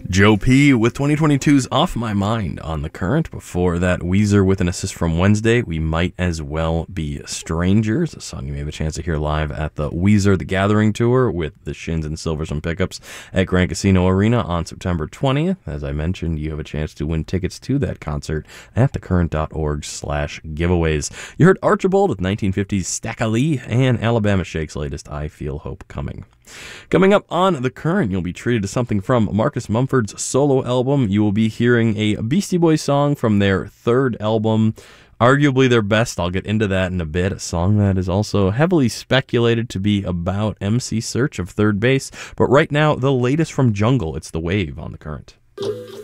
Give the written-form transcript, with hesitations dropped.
Joe P. with 2022's Off My Mind on The Current. Before that, Weezer with an assist from Wednesday, We Might As Well Be Strangers, a song you may have a chance to hear live at the Weezer The Gathering Tour with the Shins and Silvers and Pickups at Grand Casino Arena on September 20th. As I mentioned, you have a chance to win tickets to that concert at thecurrent.org/giveaways. You heard Archibald with 1950's Stacka Lee and Alabama Shake's latest I Feel Hope Coming. Coming up on The Current, you'll be treated to something from Marcus Mumford's solo album. You will be hearing a Beastie Boys song from their third album, arguably their best. I'll get into that in a bit. A song that is also heavily speculated to be about MC Search of third base. But right now, the latest from Jungle. It's The Wave on The Current.